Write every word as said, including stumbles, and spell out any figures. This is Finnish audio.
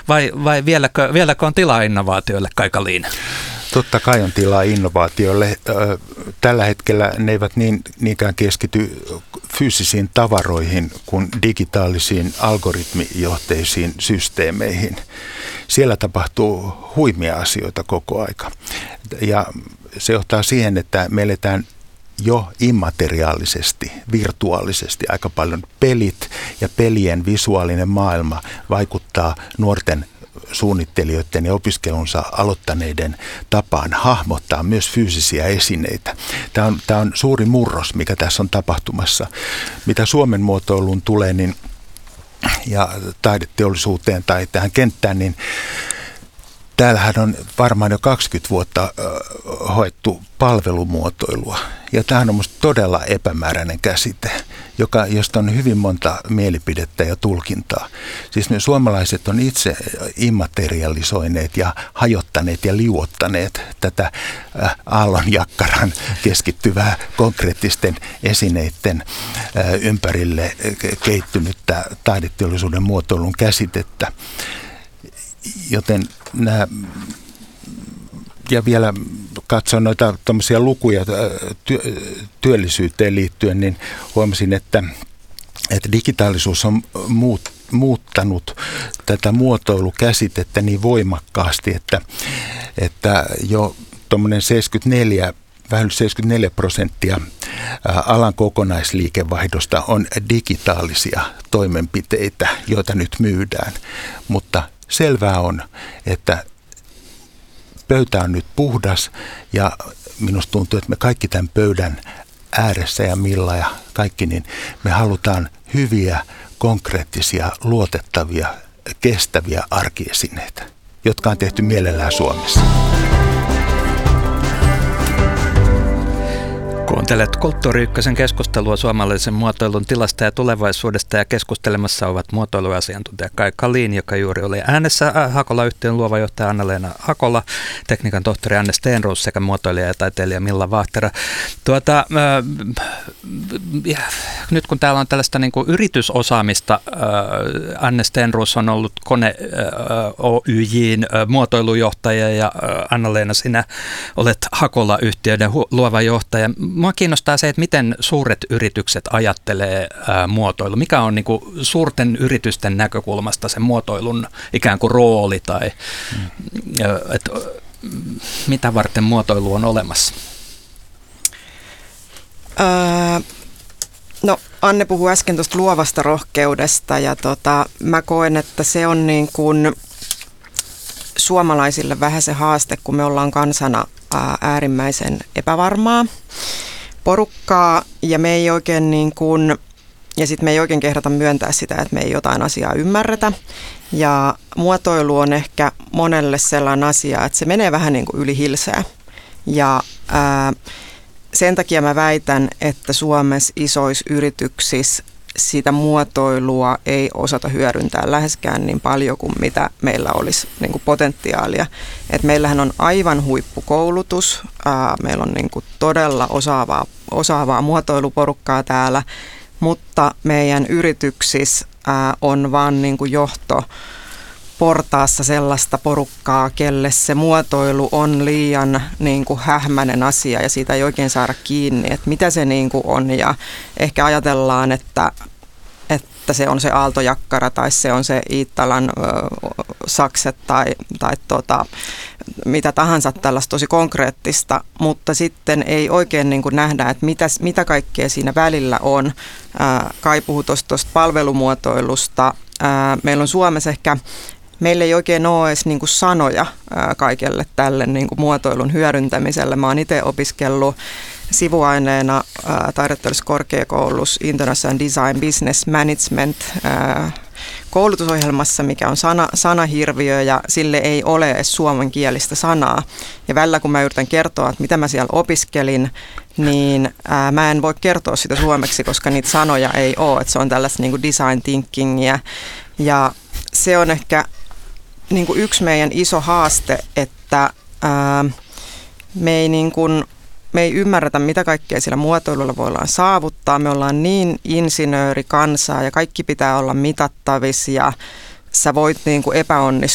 vai, vai vieläkö, vieläkö on tilaa innovaatioille, Kai Kalin? Totta kai on tilaa innovaatioille. Tällä hetkellä ne eivät niin, niinkään keskity fyysisiin tavaroihin kuin digitaalisiin algoritmijohteisiin systeemeihin. Siellä tapahtuu huimia asioita koko aika. Ja se johtaa siihen, että me eletään jo immateriaalisesti, virtuaalisesti aika paljon. Pelit ja pelien visuaalinen maailma vaikuttaa nuorten suunnittelijoiden ja opiskelunsa aloittaneiden tapaan hahmottaa myös fyysisiä esineitä. Tämä on, tämä on suuri murros, mikä tässä on tapahtumassa. Mitä Suomen muotoiluun tulee niin, ja taideteollisuuteen tai tähän kenttään, niin täällähän on varmaan jo kaksikymmentä vuotta hoettu palvelumuotoilua. Ja tämähän on minusta todella epämääräinen käsite, joka, josta on hyvin monta mielipidettä ja tulkintaa. Siis me suomalaiset on itse immaterialisoineet ja hajottaneet ja liuottaneet tätä aallonjakkaran keskittyvää konkreettisten esineiden ympärille kehittynyttä taideteollisuuden muotoilun käsitettä. Joten nämä, ja vielä katsoin noita tuommoisia lukuja työ, työllisyyteen liittyen, niin huomasin, että, että digitaalisuus on muut, muuttanut tätä muotoilukäsitettä niin voimakkaasti, että, että jo tuommoinen seitsemänkymmentäneljä, vähän seitsemänkymmentäneljä prosenttia alan kokonaisliikevaihdosta on digitaalisia toimenpiteitä, joita nyt myydään, mutta selvää on, että pöytä on nyt puhdas ja minusta tuntuu, että me kaikki tämän pöydän ääressä ja Milla ja kaikki, niin me halutaan hyviä, konkreettisia, luotettavia, kestäviä arkiesineitä, jotka on tehty mielellään Suomessa. Kuuntelet Kulttuuri Ykkösen keskustelua suomalaisen muotoilun tilasta ja tulevaisuudesta, ja keskustelemassa ovat muotoiluasiantuntija Kai Kalin, joka juuri oli äänessä, Hakola-yhtiön luova johtaja Anna-Leena Hakola, tekniikan tohtori Anne Stenroos sekä muotoilija ja taiteilija Milla Vahtera. Tuota, äh, nyt kun täällä on tällaista niin kuin yritysosaamista, äh, Anne Stenroos on ollut Kone äh, Oyj:n äh, muotoilujohtaja ja äh, Anna-Leena, sinä olet Hakola-yhtiöiden hu- luova johtaja. Mua kiinnostaa se, että miten suuret yritykset ajattelee ää, muotoilu. Mikä on niin kuin suurten yritysten näkökulmasta se muotoilun ikään kuin rooli tai mm. et, mitä varten muotoilu on olemassa? Öö, no Anne puhui äsken tuosta luovasta rohkeudesta ja tota, mä koen, että se on niin kuin suomalaisille vähän se haaste, kun me ollaan kansana ää, äärimmäisen epävarmaa porukkaa ja me ei oikein niin kuin, ja sitten me ei oikein kehdata myöntää sitä, että me ei jotain asiaa ymmärretä. Ja muotoilu on ehkä monelle sellainen asia, että se menee vähän niin kuin yli hilseä. Ja ää, sen takia mä väitän, että Suomessa isoissa yrityksissä sitä muotoilua ei osata hyödyntää läheskään niin paljon kuin mitä meillä olisi niin kuin potentiaalia. Et meillähän on aivan huippukoulutus, ää, meillä on niin kuin todella osaavaa, osaavaa muotoiluporukkaa täällä, mutta meidän yrityksissä ää, on vaan niin kuin johto portaassa sellaista porukkaa, kelle se muotoilu on liian niin kuin hähmäinen asia ja siitä ei oikein saada kiinni, että mitä se niin kuin on. Ja ehkä ajatellaan, että, että se on se aaltojakkara tai se on se Iittalan ö, sakset tai, tai tota, mitä tahansa tällaista tosi konkreettista, mutta sitten ei oikein niin kuin nähdä, että mitä, mitä kaikkea siinä välillä on. Ää, Kai puhui tuosta palvelumuotoilusta. Ää, meillä on Suomessa ehkä Meillä ei oikein ole edes niin kuin sanoja ää, kaikelle tälle niin kuin muotoilun hyödyntämiselle. Mä oon itse opiskellut sivuaineena ää, taideteollisessa korkeakoulussa International Design Business Management ää, koulutusohjelmassa, mikä on sana, sanahirviö ja sille ei ole edes suomenkielistä sanaa. Ja välillä kun mä yritän kertoa, että mitä mä siellä opiskelin, niin ää, mä en voi kertoa sitä suomeksi, koska niitä sanoja ei ole. Et se on tällaista niin kuin design thinkingia ja se on ehkä niin kuin yksi meidän iso haaste, että ää, me, ei niin kuin, me ei ymmärretä, mitä kaikkea sillä muotoilulla voidaan saavuttaa. Me ollaan niin insinöörikansaa ja kaikki pitää olla mitattavissa ja sä voit niin kuin epäonnistua